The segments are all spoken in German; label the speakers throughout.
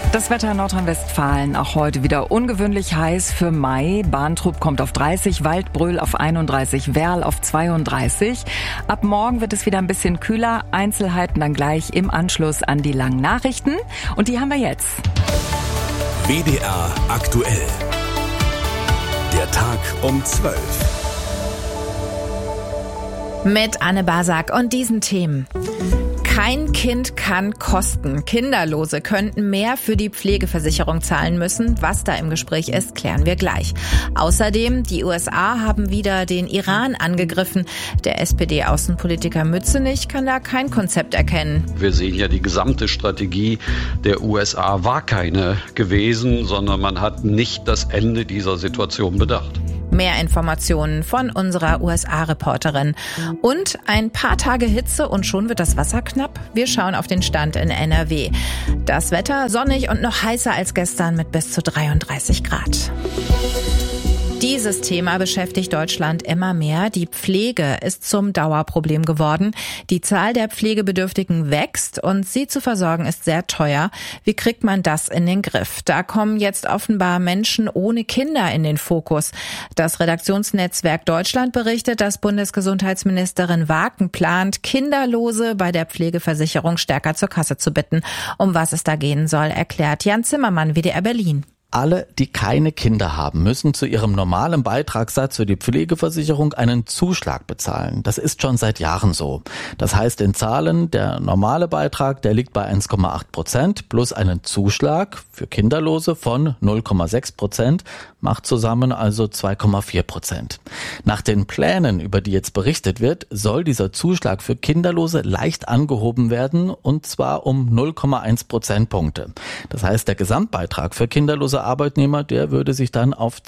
Speaker 1: Das Wetter in Nordrhein-Westfalen auch heute wieder ungewöhnlich heiß für Mai. Bahntrupp kommt auf 30, Waldbröl auf 31, Werl auf 32. Ab morgen wird es wieder ein bisschen kühler. Einzelheiten dann gleich im Anschluss an die langen Nachrichten. Und die haben wir jetzt.
Speaker 2: WDR aktuell. Der Tag um 12.
Speaker 3: Mit Anne Basak und diesen Themen. Kein Kind kann kosten. Kinderlose könnten mehr für die Pflegeversicherung zahlen müssen. Was da im Gespräch ist, klären wir gleich. Außerdem, die USA haben wieder den Iran angegriffen. Der SPD-Außenpolitiker Mützenich kann da kein Konzept erkennen.
Speaker 4: Wir sehen ja, die gesamte Strategie der USA war keine gewesen, sondern man hat nicht das Ende dieser Situation bedacht.
Speaker 3: Mehr Informationen von unserer USA-Reporterin. Und ein paar Tage Hitze und schon wird das Wasser knapp. Wir schauen auf den Stand in NRW. Das Wetter sonnig und noch heißer als gestern mit bis zu 33 Grad. Dieses Thema beschäftigt Deutschland immer mehr. Die Pflege ist zum Dauerproblem geworden. Die Zahl der Pflegebedürftigen wächst und sie zu versorgen ist sehr teuer. Wie kriegt man das in den Griff? Da kommen jetzt offenbar Menschen ohne Kinder in den Fokus. Das Redaktionsnetzwerk Deutschland berichtet, dass Bundesgesundheitsministerin Waken plant, Kinderlose bei der Pflegeversicherung stärker zur Kasse zu bitten. Um was es da gehen soll, erklärt Jan Zimmermann, WDR Berlin.
Speaker 5: Alle, die keine Kinder haben, müssen zu ihrem normalen Beitragssatz für die Pflegeversicherung einen Zuschlag bezahlen. Das ist schon seit Jahren so. Das heißt in Zahlen, der normale Beitrag, der liegt bei 1,8% plus einen Zuschlag für Kinderlose von 0,6%, macht zusammen also 2,4%. Nach den Plänen, über die jetzt berichtet wird, soll dieser Zuschlag für Kinderlose leicht angehoben werden, und zwar um 0,1 Prozentpunkte. Das heißt, der Gesamtbeitrag für kinderlose Arbeitnehmer, der würde sich dann auf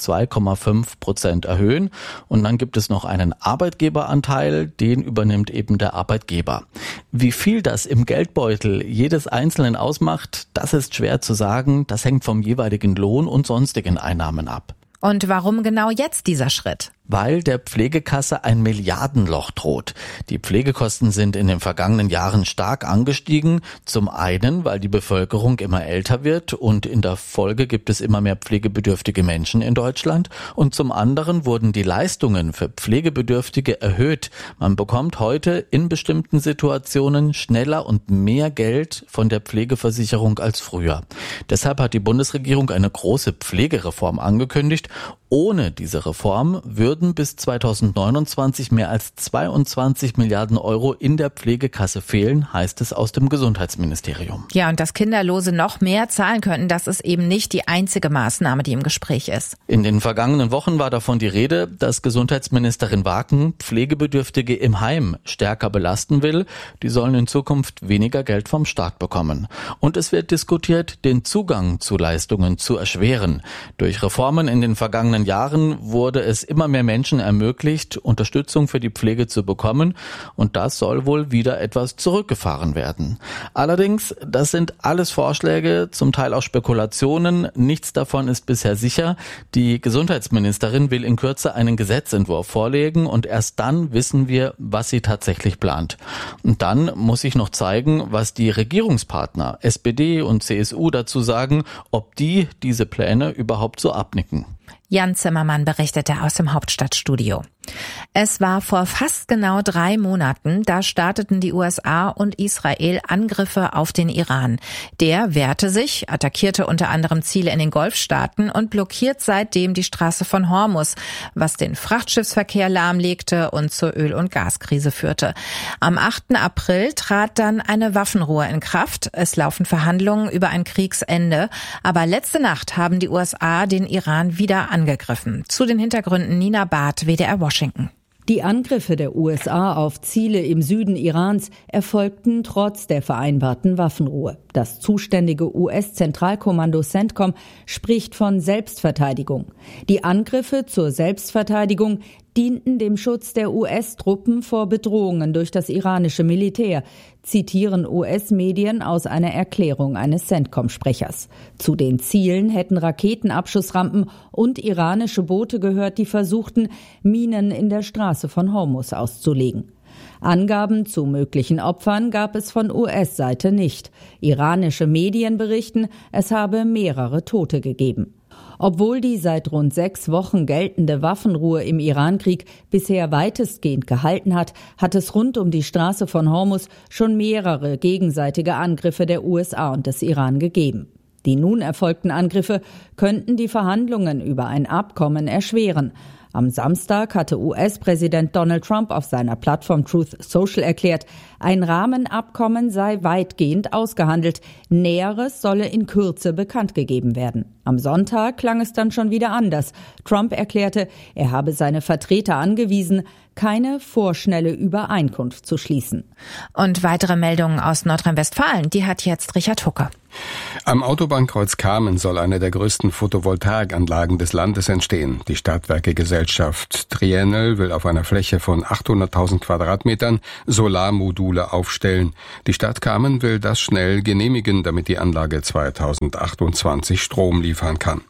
Speaker 5: 2,5% erhöhen, und dann gibt es noch einen Arbeitgeberanteil, den übernimmt eben der Arbeitgeber. Wie viel das im Geldbeutel jedes Einzelnen ausmacht, das ist schwer zu sagen, das hängt vom jeweiligen Lohn und sonstigen Einnahmen ab.
Speaker 3: Und warum genau jetzt dieser Schritt?
Speaker 5: Weil der Pflegekasse ein Milliardenloch droht. Die Pflegekosten sind in den vergangenen Jahren stark angestiegen. Zum einen, weil die Bevölkerung immer älter wird und in der Folge gibt es immer mehr pflegebedürftige Menschen in Deutschland. Und zum anderen wurden die Leistungen für Pflegebedürftige erhöht. Man bekommt heute in bestimmten Situationen schneller und mehr Geld von der Pflegeversicherung als früher. Deshalb hat die Bundesregierung eine große Pflegereform angekündigt. Ohne diese Reform würden bis 2029 mehr als 22 Milliarden Euro in der Pflegekasse fehlen, heißt es aus dem Gesundheitsministerium.
Speaker 3: Ja, und dass Kinderlose noch mehr zahlen könnten, das ist eben nicht die einzige Maßnahme, die im Gespräch ist.
Speaker 5: In den vergangenen Wochen war davon die Rede, dass Gesundheitsministerin Waken Pflegebedürftige im Heim stärker belasten will. Die sollen in Zukunft weniger Geld vom Staat bekommen. Und es wird diskutiert, den Zugang zu Leistungen zu erschweren. Durch Reformen in den vergangenen Jahren wurde es immer mehr Menschen ermöglicht, Unterstützung für die Pflege zu bekommen, und das soll wohl wieder etwas zurückgefahren werden. Allerdings, das sind alles Vorschläge, zum Teil auch Spekulationen, nichts davon ist bisher sicher. Die Gesundheitsministerin will in Kürze einen Gesetzentwurf vorlegen und erst dann wissen wir, was sie tatsächlich plant. Und dann muss sich noch zeigen, was die Regierungspartner SPD und CSU dazu sagen, ob die diese Pläne überhaupt so abnicken.
Speaker 3: Jan Zimmermann berichtete aus dem Hauptstadtstudio. Es war vor fast genau 3 Monaten, da starteten die USA und Israel Angriffe auf den Iran. Der wehrte sich, attackierte unter anderem Ziele in den Golfstaaten und blockiert seitdem die Straße von Hormuz, was den Frachtschiffsverkehr lahmlegte und zur Öl- und Gaskrise führte. Am 8. April trat dann eine Waffenruhe in Kraft. Es laufen Verhandlungen über ein Kriegsende. Aber letzte Nacht haben die USA den Iran wieder angegriffen. Zu den Hintergründen Nina Barth, WDR Washington.
Speaker 6: Die Angriffe der USA auf Ziele im Süden Irans erfolgten trotz der vereinbarten Waffenruhe. Das zuständige US-Zentralkommando CENTCOM spricht von Selbstverteidigung. Die Angriffe zur Selbstverteidigung dienten dem Schutz der US-Truppen vor Bedrohungen durch das iranische Militär, zitieren US-Medien aus einer Erklärung eines CENTCOM-Sprechers. Zu den Zielen hätten Raketenabschussrampen und iranische Boote gehört, die versuchten, Minen in der Straße von Hormuz auszulegen. Angaben zu möglichen Opfern gab es von US-Seite nicht. Iranische Medien berichten, es habe mehrere Tote gegeben. Obwohl die seit rund 6 Wochen geltende Waffenruhe im Irankrieg bisher weitestgehend gehalten hat, hat es rund um die Straße von Hormuz schon mehrere gegenseitige Angriffe der USA und des Iran gegeben. Die nun erfolgten Angriffe könnten die Verhandlungen über ein Abkommen erschweren. Am Samstag hatte US-Präsident Donald Trump auf seiner Plattform Truth Social erklärt, ein Rahmenabkommen sei weitgehend ausgehandelt. Näheres solle in Kürze bekannt gegeben werden. Am Sonntag klang es dann schon wieder anders. Trump erklärte, er habe seine Vertreter angewiesen, keine vorschnelle Übereinkunft zu schließen.
Speaker 3: Und weitere Meldungen aus Nordrhein-Westfalen, die hat jetzt Richard Hucke.
Speaker 7: Am Autobahnkreuz Kamen soll eine der größten Photovoltaikanlagen des Landes entstehen. Die Stadtwerke-Gesellschaft Trienel will auf einer Fläche von 800.000 Quadratmetern Solarmodule aufstellen. Die Stadt Kamen will das schnell genehmigen, damit die Anlage 2028 Strom liefern kann.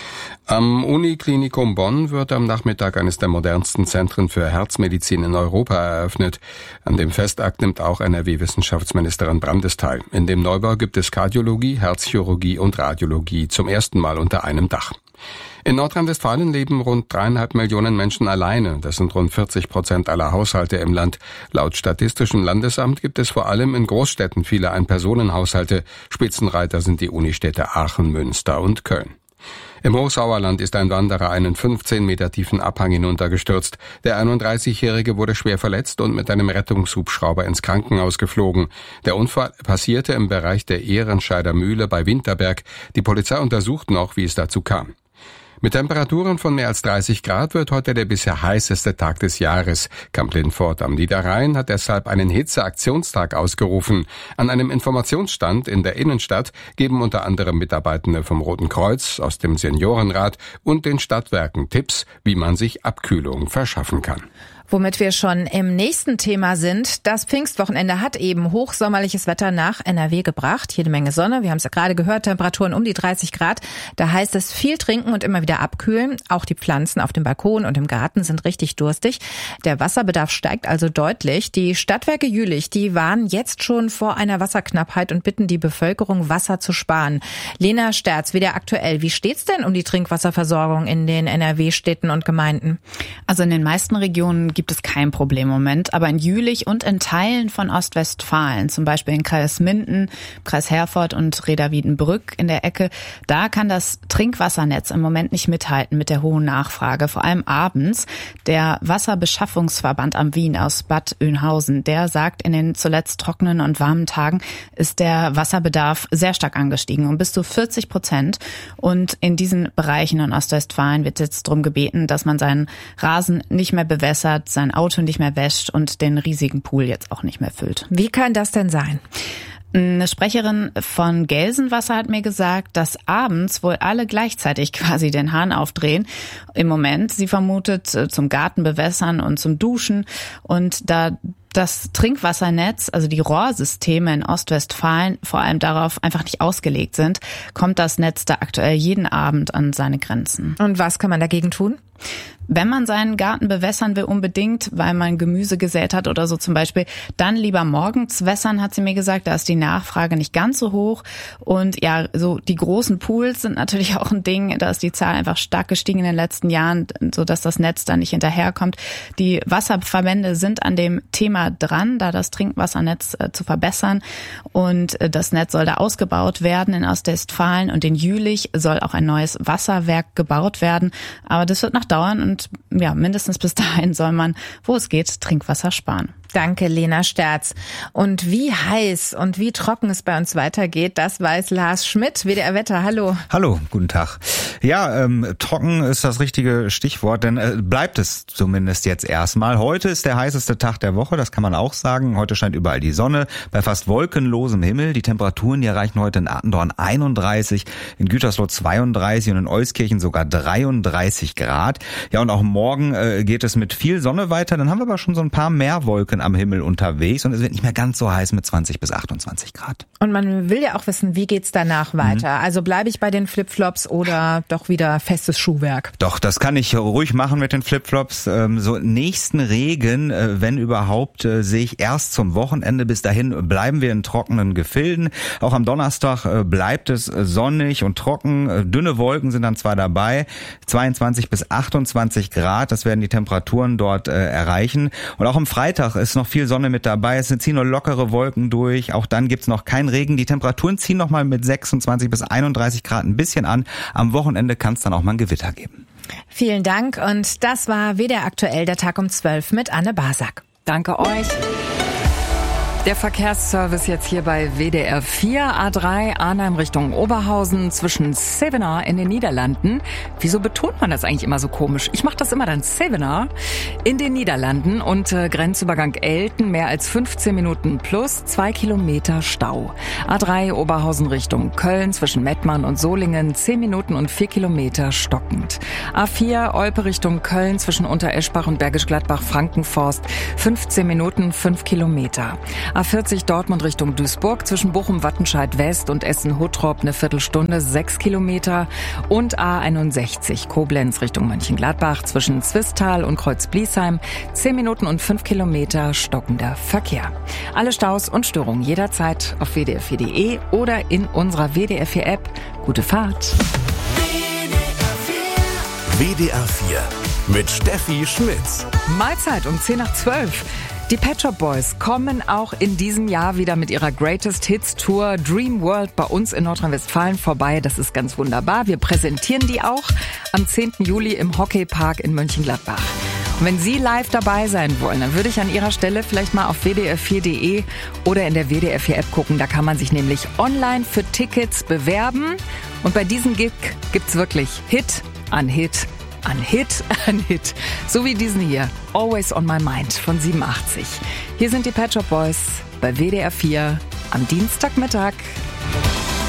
Speaker 7: Am Uniklinikum Bonn wird am Nachmittag eines der modernsten Zentren für Herzmedizin in Europa eröffnet. An dem Festakt nimmt auch NRW-Wissenschaftsministerin Brandes teil. In dem Neubau gibt es Kardiologie, Herzchirurgie und Radiologie zum ersten Mal unter einem Dach. In Nordrhein-Westfalen leben rund 3,5 Millionen Menschen alleine. Das sind rund 40% aller Haushalte im Land. Laut Statistischem Landesamt gibt es vor allem in Großstädten viele Ein-Personen-Haushalte. Spitzenreiter sind die Unistädte Aachen, Münster und Köln. Im Hochsauerland ist ein Wanderer einen 15 Meter tiefen Abhang hinuntergestürzt. Der 31-Jährige wurde schwer verletzt und mit einem Rettungshubschrauber ins Krankenhaus geflogen. Der Unfall passierte im Bereich der Ehrenscheider Mühle bei Winterberg. Die Polizei untersucht noch, wie es dazu kam. Mit Temperaturen von mehr als 30 Grad wird heute der bisher heißeste Tag des Jahres. Camp Lindfort am Niederrhein hat deshalb einen Hitzeaktionstag ausgerufen. An einem Informationsstand in der Innenstadt geben unter anderem Mitarbeitende vom Roten Kreuz, aus dem Seniorenrat und den Stadtwerken Tipps, wie man sich Abkühlung verschaffen kann.
Speaker 3: Womit wir schon im nächsten Thema sind. Das Pfingstwochenende hat eben hochsommerliches Wetter nach NRW gebracht. Jede Menge Sonne, wir haben es ja gerade gehört, Temperaturen um die 30 Grad. Da heißt es viel trinken und immer wieder abkühlen. Auch die Pflanzen auf dem Balkon und im Garten sind richtig durstig. Der Wasserbedarf steigt also deutlich. Die Stadtwerke Jülich, die warnen jetzt schon vor einer Wasserknappheit und bitten die Bevölkerung, Wasser zu sparen. Lena Sterz, wieder aktuell. Wie steht's denn um die Trinkwasserversorgung in den NRW-Städten und Gemeinden?
Speaker 8: Also in den meisten Regionen gibt es kein Problem im Moment, aber in Jülich und in Teilen von Ostwestfalen, zum Beispiel in Kreis Minden, Kreis Herford und Reda-Wiedenbrück in der Ecke, da kann das Trinkwassernetz im Moment nicht mithalten mit der hohen Nachfrage, vor allem abends. Der Wasserbeschaffungsverband am Wien aus Bad Oeynhausen, der sagt, in den zuletzt trockenen und warmen Tagen ist der Wasserbedarf sehr stark angestiegen, um bis zu 40%. Und in diesen Bereichen in Ostwestfalen wird jetzt darum gebeten, dass man seinen Rasen nicht mehr bewässert, sein Auto nicht mehr wäscht und den riesigen Pool jetzt auch nicht mehr füllt.
Speaker 3: Wie kann das denn sein?
Speaker 8: Eine Sprecherin von Gelsenwasser hat mir gesagt, dass abends wohl alle gleichzeitig quasi den Hahn aufdrehen. Im Moment, sie vermutet, zum Gartenbewässern und zum Duschen. Und da das Trinkwassernetz, also die Rohrsysteme in Ostwestfalen vor allem darauf einfach nicht ausgelegt sind, kommt das Netz da aktuell jeden Abend an seine Grenzen.
Speaker 3: Und was kann man dagegen tun?
Speaker 8: Wenn man seinen Garten bewässern will unbedingt, weil man Gemüse gesät hat oder so zum Beispiel, dann lieber morgens wässern, hat sie mir gesagt. Da ist die Nachfrage nicht ganz so hoch. Und ja, so die großen Pools sind natürlich auch ein Ding. Da ist die Zahl einfach stark gestiegen in den letzten Jahren, sodass das Netz da nicht hinterherkommt. Die Wasserverbände sind an dem Thema dran, da das Trinkwassernetz zu verbessern. Und das Netz soll da ausgebaut werden in Ostwestfalen. Und in Jülich soll auch ein neues Wasserwerk gebaut werden. Aber das wird noch dauern und ja, mindestens bis dahin soll man, wo es geht, Trinkwasser sparen.
Speaker 3: Danke, Lena Sterz. Und wie heiß und wie trocken es bei uns weitergeht, das weiß Lars Schmidt, WDR Wetter. Hallo.
Speaker 9: Hallo, guten Tag. Ja, trocken ist das richtige Stichwort, denn bleibt es zumindest jetzt erstmal. Heute ist der heißeste Tag der Woche, das kann man auch sagen. Heute scheint überall die Sonne, bei fast wolkenlosem Himmel. Die Temperaturen, die erreichen heute in Attendorn 31, in Gütersloh 32 und in Euskirchen sogar 33 Grad. Ja, und auch morgen geht es mit viel Sonne weiter. Dann haben wir aber schon so ein paar mehr Wolken Wolken am Himmel unterwegs und es wird nicht mehr ganz so heiß mit 20 bis 28 Grad.
Speaker 3: Und man will ja auch wissen, wie geht's danach weiter? Also bleibe ich bei den Flipflops oder doch wieder festes Schuhwerk?
Speaker 9: Doch, das kann ich ruhig machen mit den Flipflops. So nächsten Regen, wenn überhaupt, sehe ich erst zum Wochenende. Bis dahin bleiben wir in trockenen Gefilden. Auch am Donnerstag bleibt es sonnig und trocken. Dünne Wolken sind dann zwar dabei, 22 bis 28 Grad, das werden die Temperaturen dort erreichen. Und auch am Freitag ist noch viel Sonne mit dabei. Es ziehen nur lockere Wolken durch. Auch dann gibt's noch keinen Regen. Die Temperaturen ziehen nochmal mit 26 bis 31 Grad ein bisschen an. Am Wochenende kann es dann auch mal ein Gewitter geben.
Speaker 3: Vielen Dank und das war WDR aktuell, der Tag um 12 mit Anne Basak.
Speaker 1: Danke euch. Der Verkehrsservice jetzt hier bei WDR 4, A3 Arnhem Richtung Oberhausen zwischen Zevenaar in den Niederlanden. Wieso betont man das eigentlich immer so komisch? Ich mache das immer dann Zevenaar in den Niederlanden und Grenzübergang Elten mehr als 15 Minuten plus 2 Kilometer Stau. A3 Oberhausen Richtung Köln zwischen Mettmann und Solingen 10 Minuten und 4 Kilometer stockend. A4 Olpe Richtung Köln zwischen Untereschbach und Bergisch Gladbach Frankenforst 15 Minuten 5 Kilometer. A40 Dortmund Richtung Duisburg zwischen Bochum Wattenscheid West und Essen-Huttrop eine Viertelstunde 6 Kilometer und A61 Koblenz Richtung Mönchengladbach zwischen Zwistal und Kreuz-Bliesheim 10 Minuten und 5 Kilometer stockender Verkehr. Alle Staus und Störungen jederzeit auf wdr4.de oder in unserer WDR 4 App. Gute Fahrt.
Speaker 2: WDR 4 mit Steffi Schmitz.
Speaker 1: Mahlzeit um 10 nach 12. Die Pet Shop Boys kommen auch in diesem Jahr wieder mit ihrer Greatest Hits Tour Dream World bei uns in Nordrhein-Westfalen vorbei. Das ist ganz wunderbar. Wir präsentieren die auch am 10. Juli im Hockeypark in Mönchengladbach. Und wenn Sie live dabei sein wollen, dann würde ich an Ihrer Stelle vielleicht mal auf wdr4.de oder in der WDR 4 App gucken. Da kann man sich nämlich online für Tickets bewerben. Und bei diesem Gig gibt's wirklich Hit an Hit an Hit an Hit. So wie diesen hier, Always on My Mind von 87. Hier sind die Pet Shop Boys bei WDR 4 am Dienstagmittag.